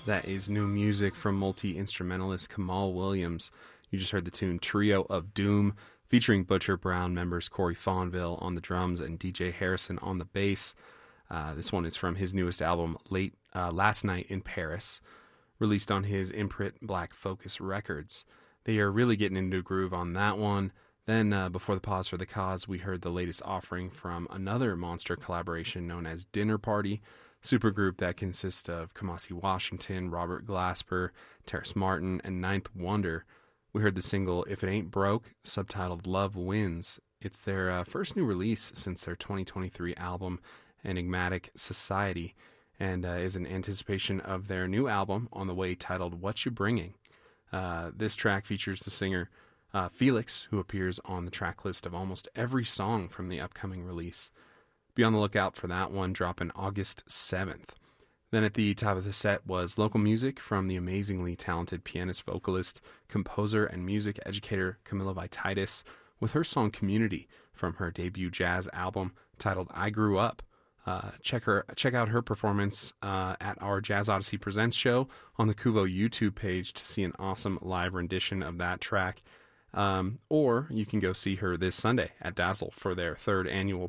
That is new music from multi-instrumentalist Kamal Williams. You just heard the tune Trio of Doom, featuring Butcher Brown members Corey Fonville on the drums and DJ Harrison on the bass. This one is from his newest album, Last Night in Paris, released on his imprint Black Focus Records. They are really getting into a groove on that one. Then, before the pause for the cause, we heard the latest offering from another monster collaboration known as Dinner Party, supergroup that consists of Kamasi Washington, Robert Glasper, Terrace Martin, and Ninth Wonder. We heard the single If It Ain't Broke, subtitled Love Wins. It's their first new release since their 2023 album, Enigmatic Society, and is in anticipation of their new album on the way titled What You Bringing. This track features the singer Felix, who appears on the track list of almost every song from the upcoming release. Be on the lookout for that one, dropping August 7th. Then at the top of the set was local music from the amazingly talented pianist, vocalist, composer, and music educator Camilla Vititis with her song Community from her debut jazz album titled I Grew Up. Check out her performance at our Jazz Odyssey Presents show on the Kuvo YouTube page to see an awesome live rendition of that track. Or you can go see her this Sunday at Dazzle for their third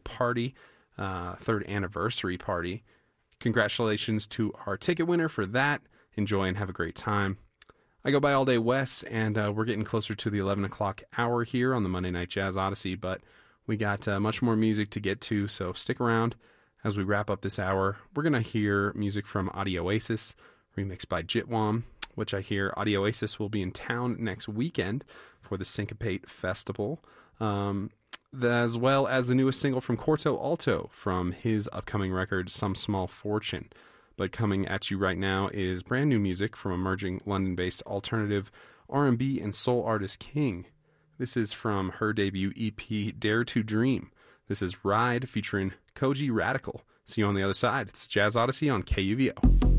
anniversary party. Congratulations to our ticket winner for that. Enjoy and have a great time. I go by All Day Wes, and we're getting closer to the 11 o'clock hour here on the Monday Night Jazz Odyssey, but we got much more music to get to, so stick around. As we wrap up this hour, we're going to hear music from Audioasis, remixed by Jitwam, which I hear Audioasis will be in town next weekend for the Syncopate Festival, as well as the newest single from Corto Alto from his upcoming record, Some Small Fortune. But coming at you right now is brand new music from emerging London-based alternative R&B and soul artist King. This is from her debut EP, Dare to Dream. This is Ride featuring Koji Radical. See you on the other side. It's Jazz Odyssey on KUVO.